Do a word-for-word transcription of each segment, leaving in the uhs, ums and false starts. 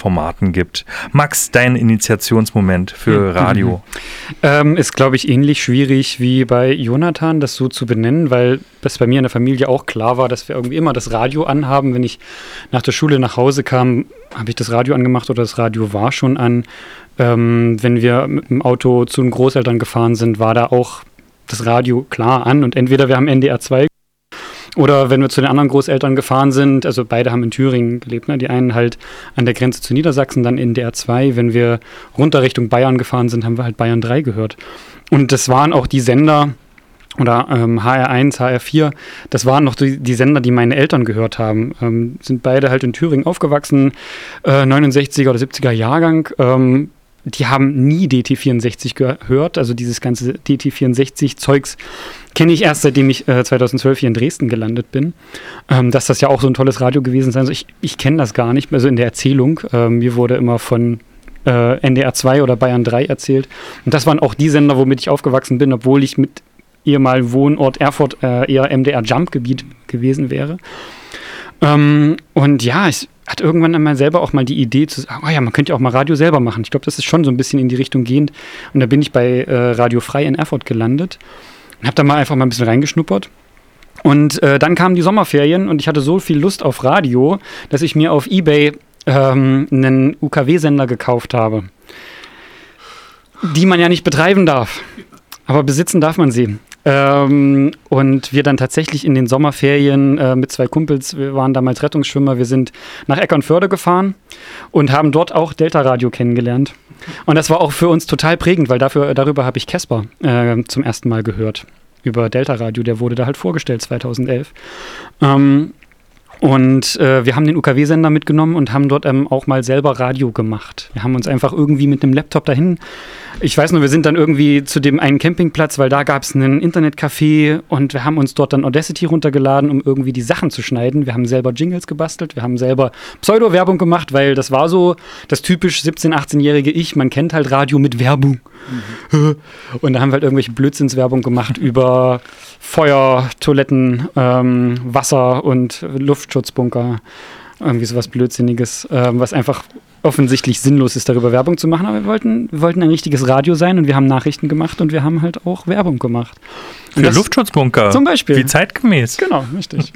Radioformaten gibt. Max, dein Initiationsmoment für Radio? Mhm. Ähm, ist, glaube ich, ähnlich schwierig wie bei Jonathan, das so zu benennen, weil das bei mir in der Familie auch klar war, dass wir irgendwie immer das Radio anhaben. Wenn ich nach der Schule nach Hause kam, habe ich das Radio angemacht oder das Radio war schon an. Ähm, wenn wir mit dem Auto zu den Großeltern gefahren sind, war da auch das Radio klar an und entweder wir haben N D R zwei oder wenn wir zu den anderen Großeltern gefahren sind, also beide haben in Thüringen gelebt, ne? Die einen halt an der Grenze zu Niedersachsen, dann N D R zwei. Wenn wir runter Richtung Bayern gefahren sind, haben wir halt Bayern drei gehört. Und das waren auch die Sender, oder ähm, H R eins, H R vier, das waren noch die, die Sender, die meine Eltern gehört haben. Ähm, sind beide halt in Thüringen aufgewachsen, äh, neunundsechziger oder siebziger Jahrgang. Ähm, die haben nie D T vierundsechzig gehört, also dieses ganze D T vierundsechzig-Zeugs kenne ich erst, seitdem ich äh, zweitausendzwölf hier in Dresden gelandet bin. Ähm, dass das ja auch so ein tolles Radio gewesen sein soll. Ich, ich kenne das gar nicht, also in der Erzählung. Ähm, mir wurde immer von äh, N D R zwei oder Bayern drei erzählt. Und das waren auch die Sender, womit ich aufgewachsen bin, obwohl ich mit ehemaligen Wohnort Erfurt äh, eher M D R-Jump-Gebiet gewesen wäre. Ähm, und ja, ich hatte irgendwann einmal selber auch mal die Idee zu sagen, oh ja, man könnte ja auch mal Radio selber machen. Ich glaube, das ist schon so ein bisschen in die Richtung gehend. Und da bin ich bei äh, Radio Frei in Erfurt gelandet und habe da mal einfach mal ein bisschen reingeschnuppert. Und äh, dann kamen die Sommerferien und ich hatte so viel Lust auf Radio, dass ich mir auf eBay ähm, einen U K W-Sender gekauft habe, die man ja nicht betreiben darf. Aber besitzen darf man sie. Ähm, und wir dann tatsächlich in den Sommerferien äh, mit zwei Kumpels, wir waren damals Rettungsschwimmer, wir sind nach Eckernförde gefahren und haben dort auch Delta-Radio kennengelernt. Und das war auch für uns total prägend, weil dafür, darüber habe ich Casper äh, zum ersten Mal gehört. Über Delta-Radio, der wurde da halt vorgestellt zweitausendelf. Ähm, Und äh, wir haben den U K W-Sender mitgenommen und haben dort ähm, auch mal selber Radio gemacht. Wir haben uns einfach irgendwie mit einem Laptop dahin, ich weiß nur, wir sind dann irgendwie zu dem einen Campingplatz, weil da gab es einen Internetcafé und wir haben uns dort dann Audacity runtergeladen, um irgendwie die Sachen zu schneiden. Wir haben selber Jingles gebastelt, wir haben selber Pseudo-Werbung gemacht, weil das war so das typisch siebzehn-, achtzehnjährige Ich, man kennt halt Radio mit Werbung. Mhm. Und da haben wir halt irgendwelche Blödsinnswerbung gemacht über Feuer, Toiletten, ähm, Wasser und Luftschutzbunker. Irgendwie sowas Blödsinniges, ähm, was einfach offensichtlich sinnlos ist, darüber Werbung zu machen. Aber wir wollten, wir wollten ein richtiges Radio sein und wir haben Nachrichten gemacht und wir haben halt auch Werbung gemacht. Und Für das, Luftschutzbunker. Zum Beispiel. Wie zeitgemäß. Genau, richtig.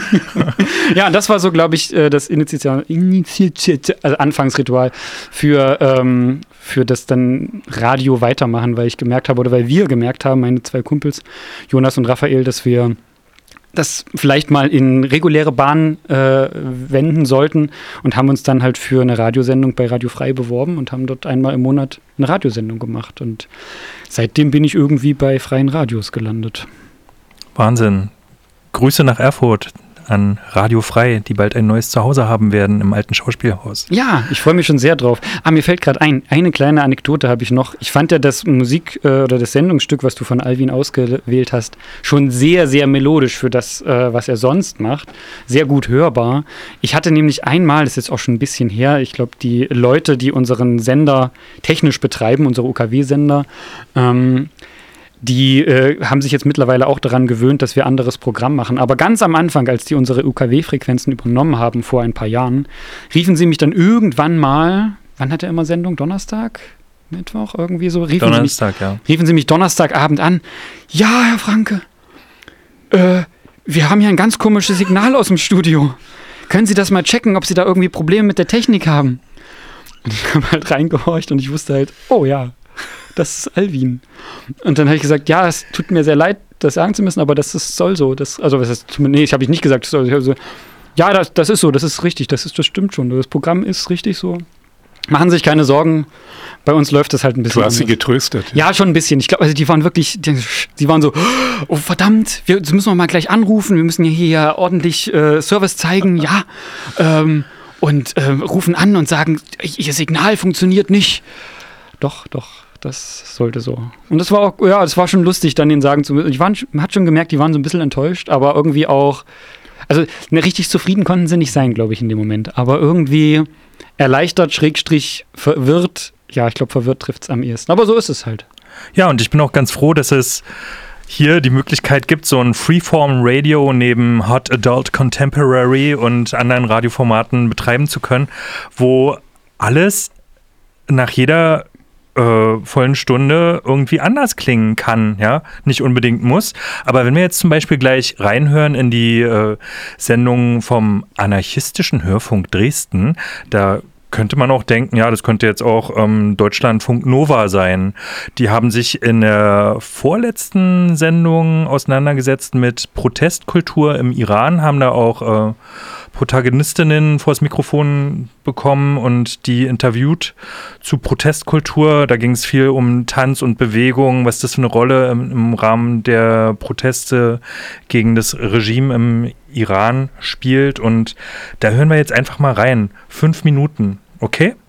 Ja, das war so, glaube ich, das Initial, also Anfangsritual für, ähm, für das dann Radio weitermachen, weil ich gemerkt habe, oder weil wir gemerkt haben, meine zwei Kumpels, Jonas und Raphael, dass wir das vielleicht mal in reguläre Bahnen äh, wenden sollten und haben uns dann halt für eine Radiosendung bei Radio Frei beworben und haben dort einmal im Monat eine Radiosendung gemacht. Und seitdem bin ich irgendwie bei freien Radios gelandet. Wahnsinn. Grüße nach Erfurt an Radio Frei, die bald ein neues Zuhause haben werden im alten Schauspielhaus. Ja, ich freue mich schon sehr drauf. Ah, mir fällt gerade ein, eine kleine Anekdote habe ich noch. Ich fand ja das Musik- äh, oder das Sendungsstück, was du von Alvin ausgewählt hast, schon sehr, sehr melodisch für das, äh, was er sonst macht. Sehr gut hörbar. Ich hatte nämlich einmal, das ist jetzt auch schon ein bisschen her, ich glaube, die Leute, die unseren Sender technisch betreiben, unsere U K W-Sender, ähm, die äh, haben sich jetzt mittlerweile auch daran gewöhnt, dass wir anderes Programm machen. Aber ganz am Anfang, als die unsere U K W-Frequenzen übernommen haben, vor ein paar Jahren, riefen sie mich dann irgendwann mal, wann hat er immer Sendung? Donnerstag? Mittwoch? Irgendwie so? Riefen Donnerstag, sie mich, ja. Riefen sie mich Donnerstagabend an. Ja, Herr Franke, äh, wir haben hier ein ganz komisches Signal aus dem Studio. Können Sie das mal checken, ob Sie da irgendwie Probleme mit der Technik haben? Und ich habe halt reingehorcht und ich wusste halt, oh ja, das ist Alvin. Und dann habe ich gesagt, ja, es tut mir sehr leid, das sagen zu müssen, aber das ist, soll so. Das, also, was heißt, nee, ich habe ich nicht gesagt. Das soll, ich so, ja, das, das ist so, das ist richtig, das, ist, das stimmt schon. Das Programm ist richtig so. Machen Sie sich keine Sorgen, bei uns läuft das halt ein bisschen. Du hast sie getröstet. Ja, schon ein bisschen. Ich glaube, also die waren wirklich, die, die waren so, oh verdammt, wir, das müssen wir mal gleich anrufen, wir müssen hier ordentlich äh, Service zeigen, ja. Ähm, und äh, rufen an und sagen, Ihr Signal funktioniert nicht. Doch, doch. Das sollte so. Und das war auch, ja, das war schon lustig, dann denen sagen zu müssen. Ich war, man hat schon gemerkt, die waren so ein bisschen enttäuscht, aber irgendwie auch, also ne, richtig zufrieden konnten sie nicht sein, glaube ich, in dem Moment. Aber irgendwie erleichtert, Schrägstrich, verwirrt, ja, ich glaube, verwirrt trifft es am ehesten. Aber so ist es halt. Ja, und ich bin auch ganz froh, dass es hier die Möglichkeit gibt, so ein Freeform-Radio neben Hot Adult Contemporary und anderen Radioformaten betreiben zu können, wo alles nach jeder äh, vollen Stunde irgendwie anders klingen kann, ja, nicht unbedingt muss. Aber wenn wir jetzt zum Beispiel gleich reinhören in die äh, Sendung vom anarchistischen Hörfunk Dresden, da könnte man auch denken, ja, das könnte jetzt auch ähm, Deutschlandfunk Nova sein. Die haben sich in der vorletzten Sendung auseinandergesetzt mit Protestkultur im Iran, haben da auch äh, Protagonistinnen vors Mikrofon bekommen und die interviewt zu Protestkultur. Da ging es viel um Tanz und Bewegung, was das für eine Rolle im, im Rahmen der Proteste gegen das Regime im Iran spielt. Und da hören wir jetzt einfach mal rein. Fünf Minuten, okay?